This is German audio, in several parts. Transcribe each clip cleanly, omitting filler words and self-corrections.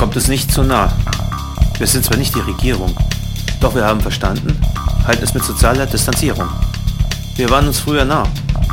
Kommt es nicht zu nah. Wir sind zwar nicht die Regierung, doch wir haben verstanden, halten es mit sozialer Distanzierung. Wir waren uns früher nah.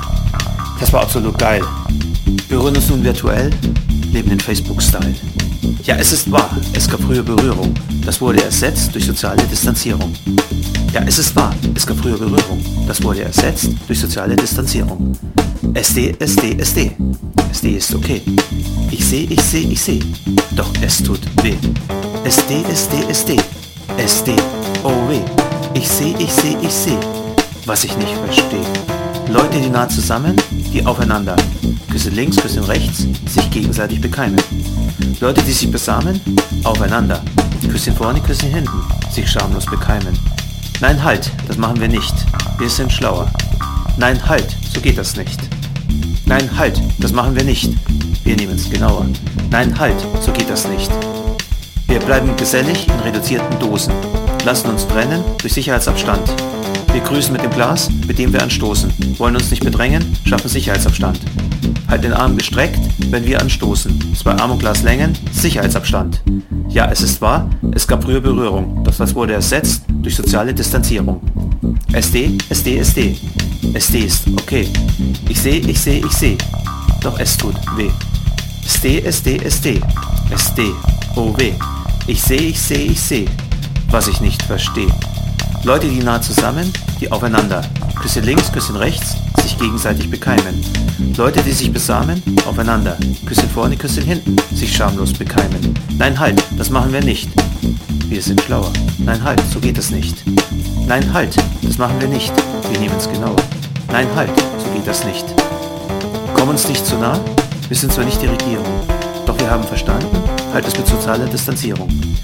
Das war absolut geil. Wir berühren uns nun virtuell, leben den Facebook-Style. Ja, es ist wahr, es gab früher Berührung. Das wurde ersetzt durch soziale Distanzierung. Ja, es ist wahr, es gab früher Berührung. Das wurde ersetzt durch soziale Distanzierung. SD, SD, SD. SD ist okay. Ich seh, ich seh, ich seh. Doch es tut weh. SD, SD, SD. SD, oh weh. Ich seh, ich seh, ich seh. Was ich nicht verstehe. Leute, die nah zusammen, die aufeinander. Küsse links, Küsse rechts, sich gegenseitig bekeimen. Leute, die sich besamen, aufeinander. Küsschen vorne, Küsschen hinten, sich schamlos bekeimen. Nein, halt, das machen wir nicht. Wir sind schlauer. Nein, halt, so geht das nicht. Nein, halt, das machen wir nicht. Wir nehmen es genauer. Nein, halt, so geht das nicht. Wir bleiben gesellig in reduzierten Dosen. Lassen uns trennen durch Sicherheitsabstand. Wir grüßen mit dem Glas, mit dem wir anstoßen. Wollen uns nicht bedrängen, schaffen Sicherheitsabstand. Halt den Arm gestreckt, wenn wir anstoßen. 2 Arm und Glas Längen, Sicherheitsabstand. Ja, es ist wahr, es gab früher Berührung, doch das wurde ersetzt durch soziale Distanzierung. SD, SD, SD. SD ist okay. Ich seh, ich seh, ich seh. Doch es tut weh. SD, SD, SD. SD, oh weh. Ich seh, ich seh, ich seh. Was ich nicht verstehe. Leute, die nah zusammen, die aufeinander. Küsse links, Küsschen rechts, sich gegenseitig bekeimen. Leute, die sich besamen, aufeinander. Küsschen vorne, Küsschen hinten, sich schamlos bekeimen. Nein, halt, das machen wir nicht. Wir sind schlauer. Nein, halt, so geht es nicht. Nein, halt, das machen wir nicht. Wir nehmen es genauer. Nein, halt, so geht das nicht. Komm uns nicht zu nah. Wir sind zwar nicht die Regierung, doch wir haben verstanden, halt es mit sozialer Distanzierung.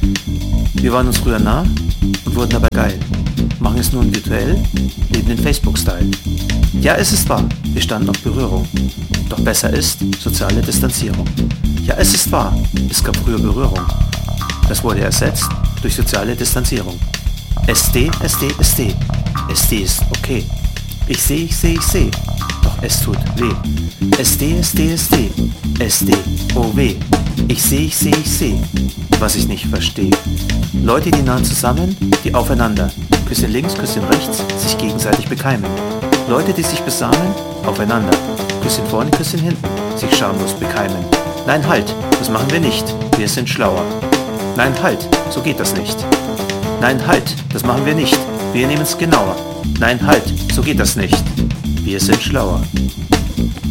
Wir waren uns früher nah und wurden aber geil. Machen es nun virtuell, leben den Facebook-Style. Ja, es ist wahr, wir standen auf Berührung. Doch besser ist soziale Distanzierung. Ja, es ist wahr, es gab früher Berührung. Das wurde ersetzt durch soziale Distanzierung. SD, SD, SD. SD ist okay. Ich seh, ich seh, ich seh. Doch es tut weh. SD, SD, SD. SD, oh weh. Ich seh, ich seh, ich seh. Was ich nicht verstehe. Leute, die nah zusammen, die aufeinander. Küsschen links, Küsschen rechts, sich gegenseitig bekeimen. Leute, die sich besamen, aufeinander. Küsschen vorne, Küsschen hinten, sich schamlos bekeimen. Nein, halt, das machen wir nicht. Wir sind schlauer. Nein, halt, so geht das nicht. Nein, halt, das machen wir nicht. Wir nehmen es genauer. Nein, halt, so geht das nicht. Wir sind schlauer.